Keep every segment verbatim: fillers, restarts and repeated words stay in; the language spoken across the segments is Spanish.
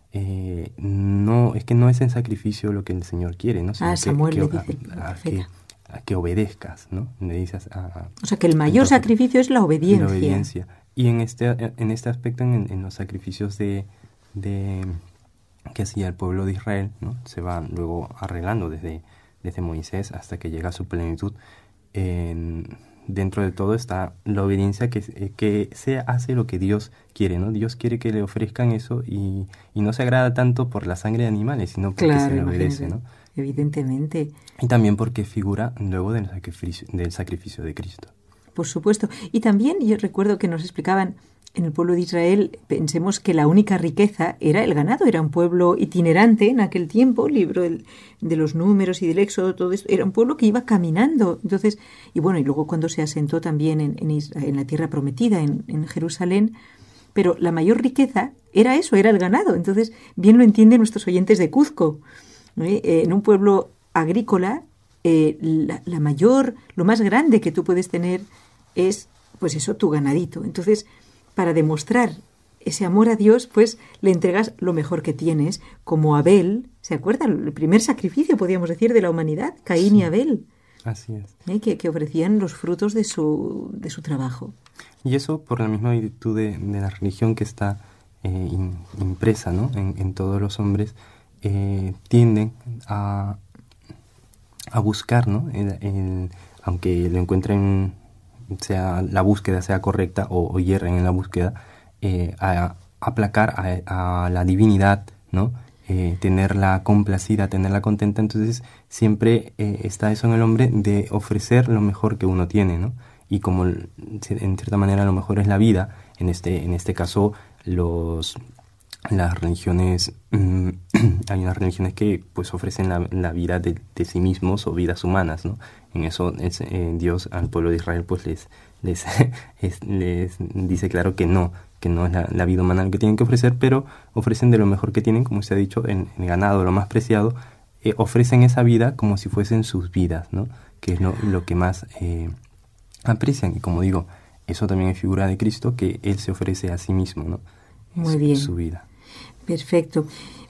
eh, no, es que no es en sacrificio lo que el Señor quiere, ¿no? Sino Ah, Samuel que, le que, dice. a, a, que, a que obedezcas, ¿no? Le dices a, a, o sea, que el mayor entonces, sacrificio es la obediencia. La obediencia. Y en este, en este aspecto, en, en los sacrificios de, de que hacía el pueblo de Israel, ¿no? Se van luego arreglando desde, desde Moisés hasta que llega a su plenitud. En, dentro de todo está la obediencia que, que se hace lo que Dios quiere, ¿no? Dios quiere que le ofrezcan eso y, y no se agrada tanto por la sangre de animales, sino porque claro, se le obedece, ¿no? Evidentemente. Y también porque figura luego del sacrificio, del sacrificio de Cristo. Por supuesto. Y también yo recuerdo que nos explicaban en el pueblo de Israel, pensemos que la única riqueza era el ganado, era un pueblo itinerante en aquel tiempo, libro del, de los números y del Éxodo, todo esto, era un pueblo que iba caminando. Entonces, y bueno, y luego cuando se asentó también en, en, Israel, en la tierra prometida, en, en Jerusalén, pero la mayor riqueza era eso, era el ganado. Entonces, bien lo entienden nuestros oyentes de Cuzco. ¿eh? Eh, en un pueblo agrícola, eh, la, la mayor, lo más grande que tú puedes tener es, pues eso, tu ganadito. Entonces, para demostrar ese amor a Dios, pues le entregas lo mejor que tienes, como Abel, ¿se acuerdan? El primer sacrificio, podríamos decir, de la humanidad, Caín sí, y Abel. Así es. ¿eh? Que, que ofrecían los frutos de su, de su trabajo. Y eso por la misma virtud de, de la religión que está eh, in, impresa, ¿no? en, en todos los hombres, eh, tienden a, a buscar, ¿no? el, el, aunque lo encuentren, sea la búsqueda sea correcta o, o hierren en la búsqueda, eh, a, a aplacar a, a la divinidad, ¿no? Eh, tenerla complacida, tenerla contenta. Entonces siempre eh, está eso en el hombre de ofrecer lo mejor que uno tiene, ¿no? Y como en cierta manera lo mejor es la vida, en este, en este caso los las religiones, mmm, hay unas religiones que pues ofrecen la, la vida de, de sí mismos o vidas humanas, ¿no? En eso es, eh, Dios al pueblo de Israel pues les, les, es, les dice claro que no, que no es la, la vida humana lo que tienen que ofrecer, pero ofrecen de lo mejor que tienen, como se ha dicho, en, en ganado, lo más preciado, eh, ofrecen esa vida como si fuesen sus vidas, ¿no? Que es lo, lo que más eh, aprecian. Y como digo, eso también es figura de Cristo, que Él se ofrece a sí mismo, ¿no? Muy su, bien. Su vida. Perfecto.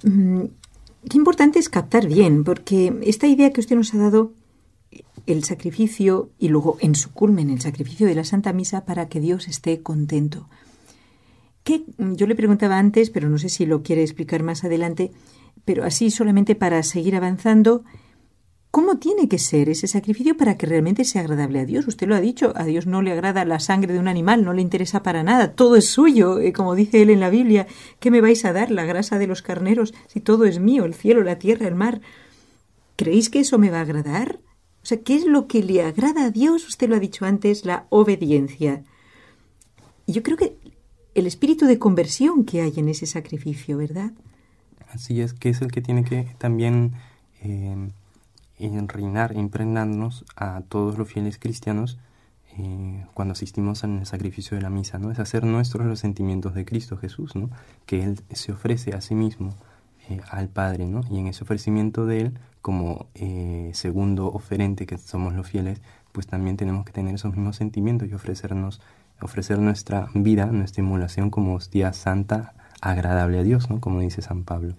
Qué importante es captar bien, porque esta idea que usted nos ha dado, el sacrificio y luego en su culmen el sacrificio de la Santa Misa para que Dios esté contento. ¿Qué? Yo le preguntaba antes, pero no sé si lo quiere explicar más adelante, pero así solamente para seguir avanzando, ¿cómo tiene que ser ese sacrificio para que realmente sea agradable a Dios? Usted lo ha dicho, a Dios no le agrada la sangre de un animal, no le interesa para nada, todo es suyo, eh, como dice él en la Biblia. ¿Qué me vais a dar, la grasa de los carneros, si todo es mío, el cielo, la tierra, el mar? ¿Creéis que eso me va a agradar? O sea, ¿qué es lo que le agrada a Dios? Usted lo ha dicho antes, la obediencia. Y yo creo que el espíritu de conversión que hay en ese sacrificio, ¿verdad? Así es, que es el que tiene que también eh, reinar, impregnarnos a todos los fieles cristianos eh, cuando asistimos al sacrificio de la misa, ¿no? Es hacer nuestros los sentimientos de Cristo Jesús, ¿no? Que Él se ofrece a sí mismo eh, al Padre, ¿no? Y en ese ofrecimiento de Él, como eh, segundo oferente que somos los fieles, pues también tenemos que tener esos mismos sentimientos y ofrecernos, ofrecer nuestra vida, nuestra inmolación como hostia santa, agradable a Dios, ¿no? Como dice San Pablo.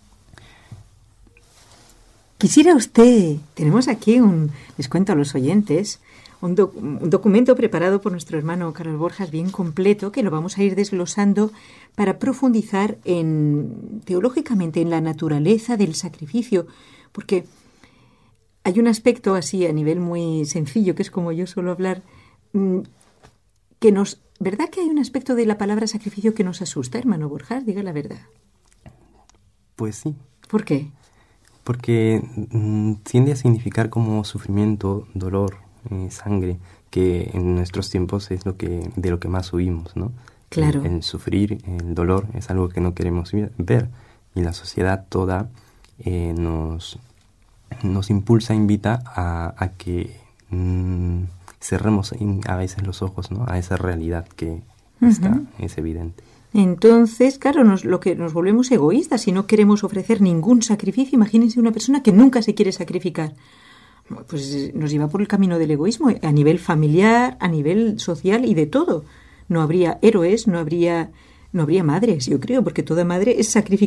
Quisiera usted, tenemos aquí un, les cuento a los oyentes, un, doc, un documento preparado por nuestro hermano Carlos Borjas, bien completo, que lo vamos a ir desglosando para profundizar en, teológicamente en la naturaleza del sacrificio, porque hay un aspecto así a nivel muy sencillo, que es como yo suelo hablar, que nos, ¿verdad que hay un aspecto de la palabra sacrificio que nos asusta, hermano Borjas? Diga la verdad. Pues sí. ¿Por qué? Porque mm, tiende a significar como sufrimiento, dolor, eh, sangre, que en nuestros tiempos es lo que de lo que más huimos, ¿no? Claro. El, el sufrir, el dolor es algo que no queremos ver, y la sociedad toda eh, nos, nos impulsa, invita a, a que mm, cerremos a veces los ojos, ¿no? A esa realidad que uh-huh. está, es evidente. Entonces, claro, nos, lo que nos volvemos egoístas y no queremos ofrecer ningún sacrificio. Imagínense una persona que nunca se quiere sacrificar. Pues nos lleva por el camino del egoísmo a nivel familiar, a nivel social y de todo. No habría héroes, no habría, no habría madres, yo creo, porque toda madre es sacrificada.